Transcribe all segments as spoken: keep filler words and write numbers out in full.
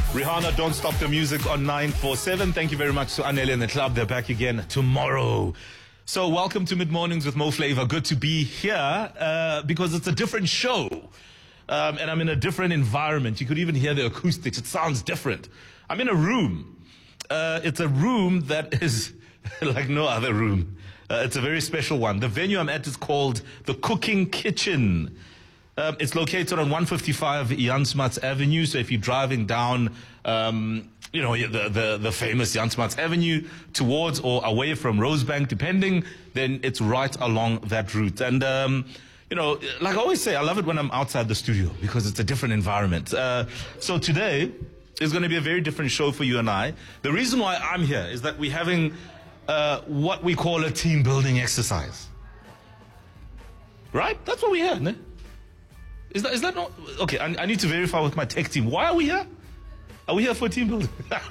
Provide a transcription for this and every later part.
Rihanna, Don't Stop the Music on nine four seven. Thank you very much to Anele and the club. They're back again tomorrow. So welcome to Mid Mornings with Mo Flavor. Good to be here uh, because it's a different show. Um, and I'm in a different environment. You could even hear the acoustics. It sounds different. I'm in a room. Uh, it's a room that is like no other room. Uh, it's a very special one. The venue I'm at is called The Cooking Kitchen. Um, it's located on one fifty-five Jan Smuts Avenue. So if you're driving down, um, you know, the, the, the famous Jan Smuts Avenue towards or away from Rosebank, depending, then it's right along that route. And, um, you know, like I always say, I love it when I'm outside the studio because it's a different environment. Uh, so today is going to be a very different show for you and I. The reason why I'm here is that we're having uh, what we call a team building exercise. Right? That's what we're here, ne? Is that, is that not... Okay, I, I need to verify with my tech team. Why are we here? Are we here for team building?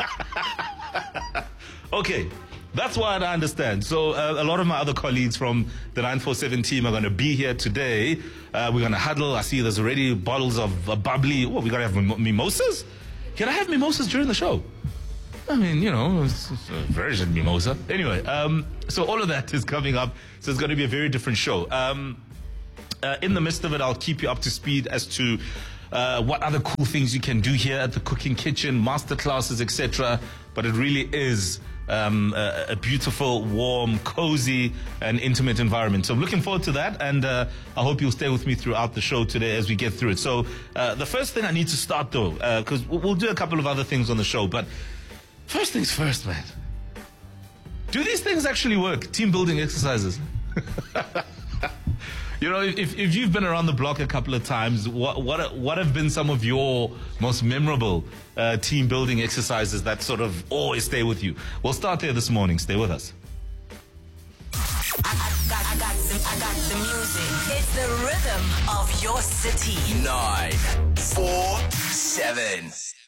Okay, that's why I understand. So uh, a lot of my other colleagues from the nine four seven team are going to be here today. Uh, we're going to huddle. I see there's already bottles of uh, bubbly. What, we're going to have mim- mimosas? Can I have mimosas during the show? I mean, you know, it's, it's a version mimosa. Anyway, um, so all of that is coming up. So it's going to be a very different show. Um... Uh, in the midst of it, I'll keep you up to speed as to uh, what other cool things you can do here at the Cooking Kitchen, masterclasses, et cetera. But it really is um, a, a beautiful, warm, cozy, and intimate environment. So I'm looking forward to that, and uh, I hope you'll stay with me throughout the show today as we get through it. So uh, the first thing I need to start, though, because uh, we'll do a couple of other things on the show, but first things first, man. Do these things actually work? Team building exercises? You know, if if you've been around the block a couple of times, what what what have been some of your most memorable uh, team building exercises that sort of always stay with you? We'll start there this morning. Stay with us. I, I, got, I, got the, I got the music. It's the rhythm of your city. nine four seven.